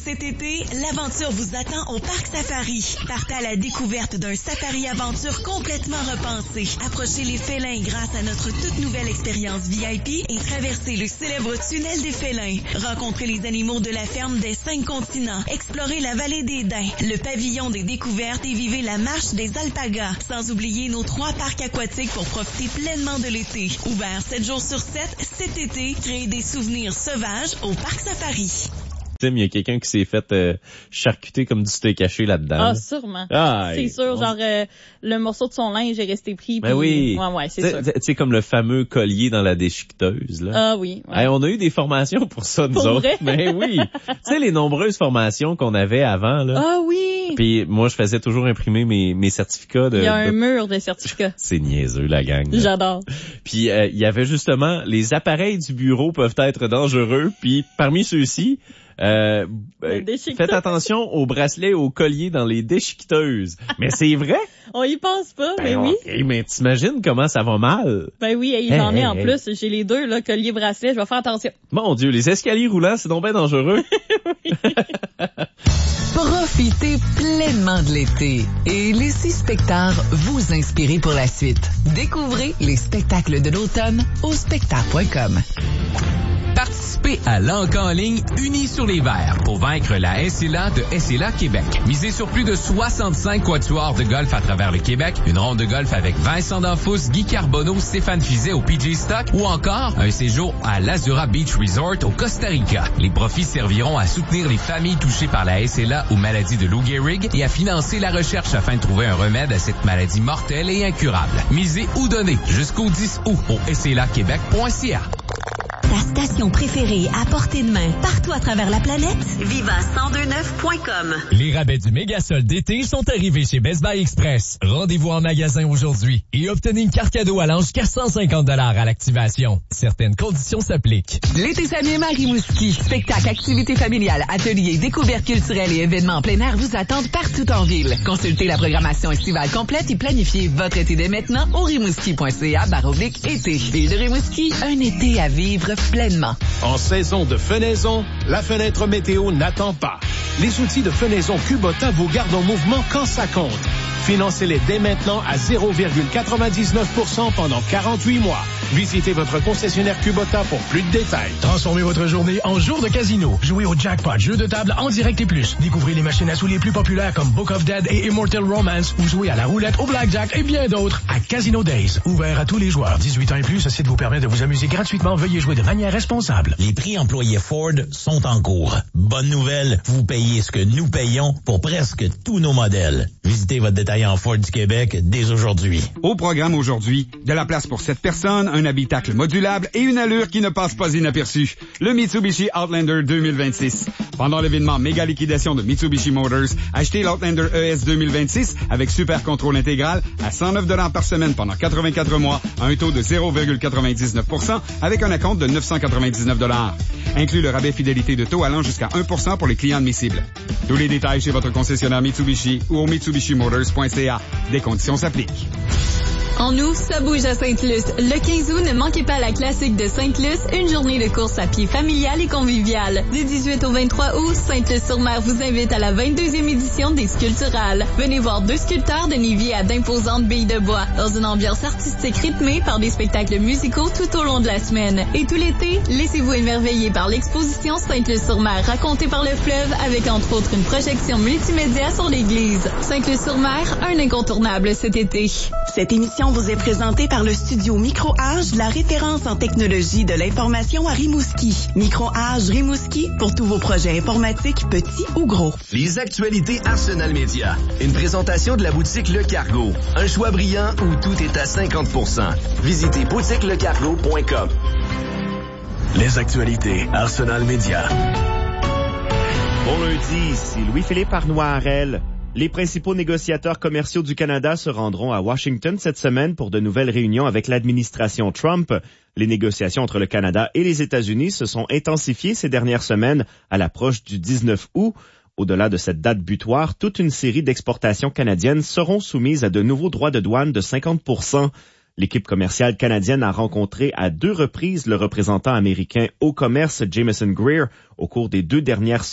Cet été, l'aventure vous attend au Parc Safari. Partez à la découverte d'un safari-aventure complètement repensé. Approchez les félins grâce à notre toute nouvelle expérience VIP et traversez le célèbre tunnel des félins. Rencontrez les animaux de la ferme des 5 continents. Explorez la vallée des Daims, le pavillon des découvertes et vivez la marche des alpagas. Sans oublier nos 3 parcs aquatiques pour profiter pleinement de l'été. Ouvert 7 jours sur 7, cet été, créez des souvenirs sauvages au Parc Safari. Il y a quelqu'un qui s'est fait charcuter comme du steak haché là-dedans. Ah, sûrement. C'est sûr, genre le morceau de son linge est resté pris. Ben oui. Ouais, c'est sûr. Tu sais, comme le fameux collier dans la déchiqueteuse, là. Ah oui. Ouais. Hey, on a eu des formations pour ça, nous pour autres. Vrai? Ben oui. Tu sais, les nombreuses formations qu'on avait avant, là. Ah oui. Puis moi, je faisais toujours imprimer mes certificats de... Il y a un mur de certificats. C'est niaiseux, la gang. Là. J'adore. Puis il y avait justement, les appareils du bureau peuvent être dangereux. Puis parmi ceux-ci... faites attention aux bracelets, aux colliers dans les déchiqueteuses. Mais c'est vrai? On y pense pas, mais oui. Okay, mais t'imagines comment ça va mal? Ben oui, j'en ai en plus. J'ai les deux, là, collier, bracelet. Je vais faire attention. Mon Dieu, les escaliers roulants, c'est donc bien dangereux. Profitez pleinement de l'été et laissez Spectar vous inspirer pour la suite. Découvrez les spectacles de l'automne au spectar.com. Participez à l'Anc en ligne Unis sur les verts pour vaincre la SLA de SLA Québec. Misez sur plus de 65 quatuors de golf à travers le Québec, une ronde de golf avec Vincent Danfous, Guy Carbonneau, Stéphane Fizet au PG Stock ou encore un séjour à l'Azura Beach Resort au Costa Rica. Les profits serviront à soutenir les familles touchées par la SLA ou maladie de Lou Gehrig et à financer la recherche afin de trouver un remède à cette maladie mortelle et incurable. Misez ou donnez jusqu'au 10 août au slaquebec.ca. Ta station préférée à portée de main partout à travers la planète? Viva1029.com. Les rabais du méga-solde d'été sont arrivés chez Best Buy Express. Rendez-vous en magasin aujourd'hui et obtenez une carte cadeau allant jusqu'à 150$ à l'activation. Certaines conditions s'appliquent. L'été s'anime à Rimouski. Spectacles, activités familiales, ateliers, découvertes culturelles et événements en plein air vous attendent partout en ville. Consultez la programmation estivale complète et planifiez votre été dès maintenant au rimouski.ca/été. Ville de Rimouski, un été à vivre pleinement. En saison de fenaison, la fenêtre météo n'attend pas. Les outils de fenaison Kubota vous gardent en mouvement quand ça compte. Financez-les dès maintenant à 0,99% pendant 48 mois. Visitez votre concessionnaire Kubota pour plus de détails. Transformez votre journée en jour de casino. Jouez au jackpot, jeu de table en direct et plus. Découvrez les machines à sous les plus populaires comme Book of Dead et Immortal Romance ou jouez à la roulette, au blackjack et bien d'autres à Casino Days. Ouvert à tous les joueurs. 18 ans et plus, ce site vous permet de vous amuser gratuitement. Veuillez jouer de manière responsable. Les prix employés Ford sont en cours. Bonne nouvelle, vous payez ce que nous payons pour presque tous nos modèles. Visitez votre détaillant Ford du Québec dès aujourd'hui. Au programme aujourd'hui, de la place pour 7 personnes, un habitacle modulable et une allure qui ne passe pas inaperçue. Le Mitsubishi Outlander 2026. Pendant l'événement méga liquidation de Mitsubishi Motors, achetez l'Outlander ES 2026 avec super contrôle intégral à $109 par semaine pendant 84 mois, à un taux de 0,99% avec un acompte de $999. Inclut le rabais fidélité de taux allant jusqu'à 1% pour les clients admissibles. Tous les détails chez votre concessionnaire Mitsubishi ou au mitsubishimotors.ca. Des conditions s'appliquent. En août, ça bouge à Sainte-Luce. Le 15 août, ne manquez pas la classique de Sainte-Luce, une journée de course à pied familiale et conviviale. Du 18 au 23 août, Sainte-Luce-sur-Mer vous invite à la 22e édition des Sculpturales. Venez voir 2 sculpteurs de Nivier à d'imposantes billes de bois, dans une ambiance artistique rythmée par des spectacles musicaux tout au long de la semaine. Et tout l'été, laissez-vous émerveiller par l'exposition Sainte-Luce-sur-Mer racontée par le fleuve, avec entre autres une projection multimédia sur l'église. Sainte-Luce-sur-Mer, un incontournable cet été. Cette émission vous est présentée par le studio Micro-Age, la référence en technologie de l'information à Rimouski. Micro-Age Rimouski, pour tous vos projets informatiques, petits ou gros. Les actualités Arsenal Média. Une présentation de la boutique Le Cargo. Un choix brillant où tout est à 50%. Visitez boutiquelecargo.com. Les actualités Arsenal Média. Bon lundi, ici Louis-Philippe Arnoirel. Les principaux négociateurs commerciaux du Canada se rendront à Washington cette semaine pour de nouvelles réunions avec l'administration Trump. Les négociations entre le Canada et les États-Unis se sont intensifiées ces dernières semaines à l'approche du 19 août. Au-delà de cette date butoir, toute une série d'exportations canadiennes seront soumises à de nouveaux droits de douane de 50%. L'équipe commerciale canadienne a rencontré à 2 reprises le représentant américain au commerce Jameson Greer au cours des 2 dernières